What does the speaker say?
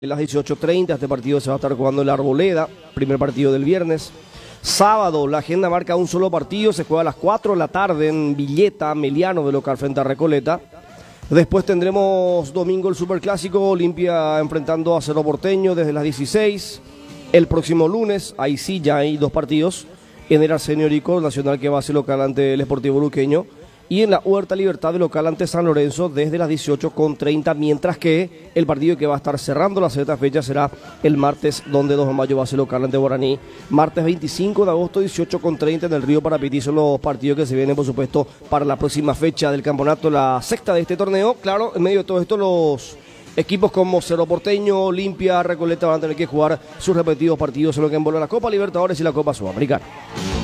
A las 18:30 este partido se va a estar jugando en la Arboleda, primer partido del viernes. Sábado, la agenda marca un solo partido, se juega a las 4 de la tarde en Villeta, Meliano de local frente a Recoleta. Después tendremos domingo el Superclásico, Olimpia enfrentando a Cerro Porteño desde las 16. El próximo lunes, ahí sí ya hay dos partidos, en el Arsenio Rico, Nacional que va a ser local ante el Sportivo Luqueño. Y en la Huerta Libertad de local ante San Lorenzo desde las 18:30, mientras que el partido que va a estar cerrando la sexta fecha será el martes, donde 2 de mayo va a ser local ante Guaraní. Martes 25 de agosto, 18:30 en el Río Parapití son los partidos que se vienen, por supuesto, para la próxima fecha del campeonato, la sexta de este torneo. Claro, en medio de todo esto, los equipos como Cerro Porteño, Olimpia, Recoleta van a tener que jugar sus respectivos partidos en lo que envuelve la Copa Libertadores y la Copa Sudamericana.